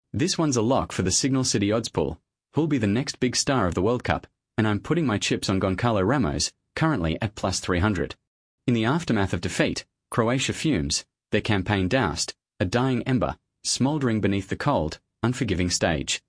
This one's a lock for the Signal City odds pool, who'll be the next big star of the World Cup, and I'm putting my chips on Goncalo Ramos, currently at plus 300. In the aftermath of defeat, Croatia fumes, their campaign doused, a dying ember, smouldering beneath the cold, unforgiving stage.